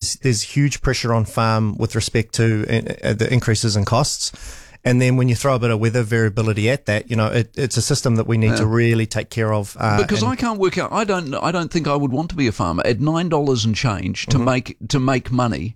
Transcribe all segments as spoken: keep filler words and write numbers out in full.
there's there's huge pressure on farm with respect to uh, the increases in costs. And then when you throw a bit of weather variability at that, you know, it, it's a system that we need yeah. to really take care of. Uh, because I can't work out. I don't. I don't think I would want to be a farmer at nine dollars and change to mm-hmm. make to make money.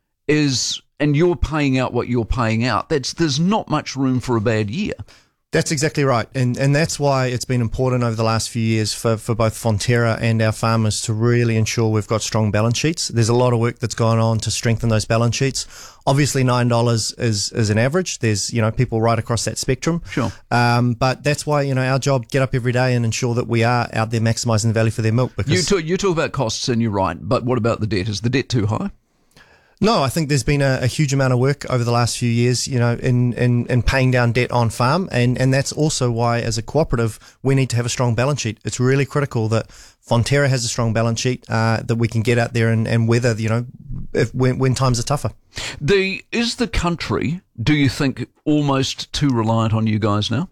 Is and you're paying out what you're paying out. That's there's not much room for a bad year. That's exactly right. And and that's why it's been important over the last few years for, for both Fonterra and our farmers to really ensure we've got strong balance sheets. There's a lot of work that's gone on to strengthen those balance sheets. Obviously, nine dollars is, is an average. There's, you know, people right across that spectrum. Sure. Um, but that's why, you know, our job, get up every day and ensure that we are out there maximising the value for their milk. Because you talk, you talk about costs and you're right, but what about the debt? Is the debt too high? No, I think there's been a, a huge amount of work over the last few years, you know, in, in, in paying down debt on farm. And, and that's also why, as a cooperative, we need to have a strong balance sheet. It's really critical that Fonterra has a strong balance sheet, uh, that we can get out there and, and weather, you know, if, when, when times are tougher. The, is the country, do you think, almost too reliant on you guys now?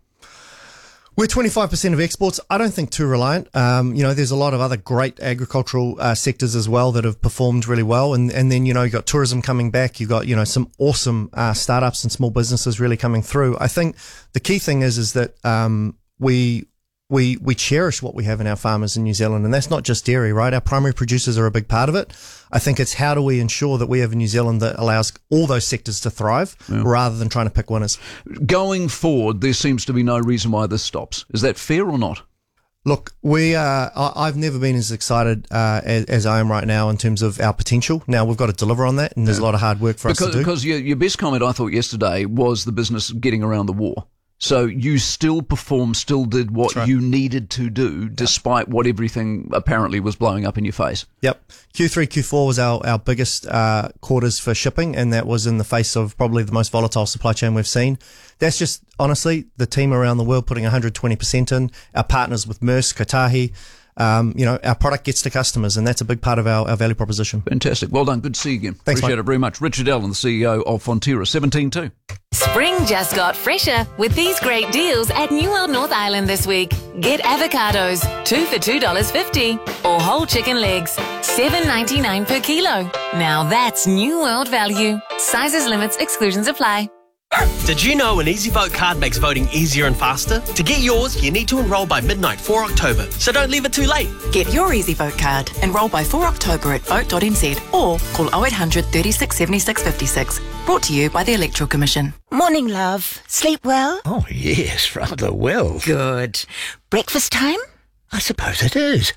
We're twenty-five percent of exports. I don't think too reliant. Um, you know, there's a lot of other great agricultural uh, sectors as well that have performed really well. And, and then, you know, you've got tourism coming back. You've got, you know, some awesome uh, startups and small businesses really coming through. I think the key thing is, is that um, we we we cherish what we have in our farmers in New Zealand. And that's not just dairy, right? Our primary producers are a big part of it. I think it's how do we ensure that we have a New Zealand that allows all those sectors to thrive yeah. rather than trying to pick winners. Going forward, there seems to be no reason why this stops. Is that fair or not? Look, we uh, I've never been as excited uh, as, as I am right now in terms of our potential. Now, we've got to deliver on that, and there's yeah. a lot of hard work for because, us to do. Because your, your best comment, I thought, yesterday was the business getting around the war. So you still performed, still did what right. you needed to do, yep. despite what everything apparently was blowing up in your face. Yep. Q three, Q four was our, our biggest uh, quarters for shipping, and that was in the face of probably the most volatile supply chain we've seen. That's just, honestly, the team around the world putting one hundred twenty percent in, our partners with Maersk, Kotahi. Um, you know, our product gets to customers, and that's a big part of our, our value proposition. Fantastic. Well done. Good to see you again. Thanks, Appreciate mate. it very much. Richard Allen, the C E O of Fonterra, seventeen two. Spring just got fresher with these great deals at New World North Island this week. Get avocados, two for two dollars fifty, or whole chicken legs, seven ninety-nine per kilo. Now that's New World value. Sizes, limits, exclusions apply. Did you know an EasyVote card makes voting easier and faster? To get yours, you need to enrol by midnight for October, so don't leave it too late. Get your EasyVote card. Enrol by four October at vote dot n z or call oh eight hundred, thirty-six, seventy-six, fifty-six. Brought to you by the Electoral Commission. Morning, love. Sleep well? Oh, yes, rather well. Good. Breakfast time? I suppose it is.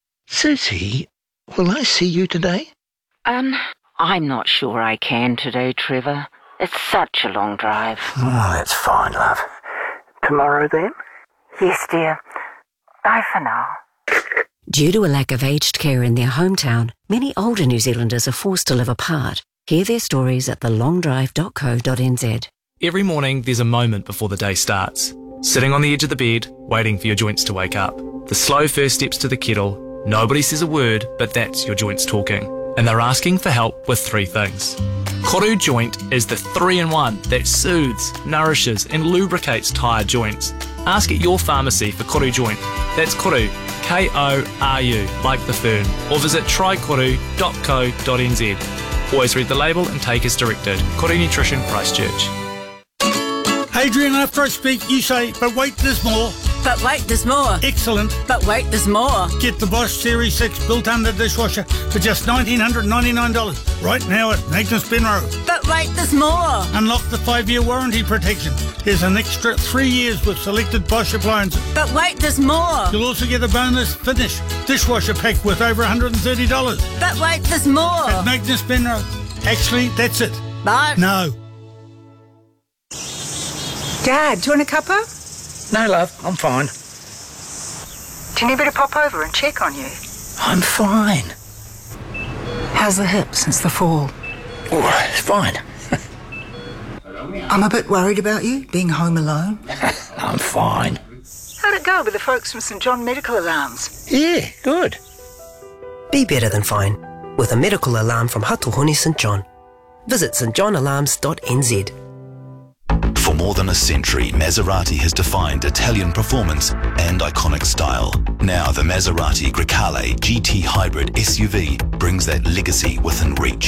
Susie, will I see you today? Um, I'm not sure I can today, Trevor. It's such a long drive. Oh, that's fine, love. Tomorrow, then? Yes, dear. Bye for now. Due to a lack of aged care in their hometown, many older New Zealanders are forced to live apart. Hear their stories at the long drive dot co dot n z. Every morning, there's a moment before the day starts. Sitting on the edge of the bed, waiting for your joints to wake up. The slow first steps to the kettle. Nobody says a word, but that's your joints talking. And they're asking for help with three things. Koru Joint is the three-in-one that soothes, nourishes and lubricates tired joints. Ask at your pharmacy for Koru Joint. That's Koru, K O R U, like the fern. Or visit try koru dot co dot n z. Always read the label and take as directed. Koru Nutrition, Christchurch. Adrian, after I speak, you say, but wait, there's more. But wait, there's more. Excellent. But wait, there's more. Get the Bosch Series six built-under dishwasher for just one thousand nine hundred ninety-nine dollars. Right now at Magnus Benroe. But wait, there's more. Unlock the five-year warranty protection. There's an extra three years with selected Bosch appliances. But wait, there's more. You'll also get a bonus Finish dishwasher pack worth over one hundred thirty dollars. But wait, there's more. At Magnus Benroe. Actually, that's it. But... No. Dad, do you want a cuppa? No, love, I'm fine. Do you need me to pop over and check on you? I'm fine. How's the hip since the fall? Oh, it's fine. I'm a bit worried about you, being home alone. I'm fine. How'd it go with the folks from St John Medical Alarms? Yeah, good. Be better than fine with a medical alarm from Hatuhoni St John. Visit st john alarms dot n z. For more than a century, Maserati has defined Italian performance and iconic style. Now the Maserati Grecale G T Hybrid S U V brings that legacy within reach.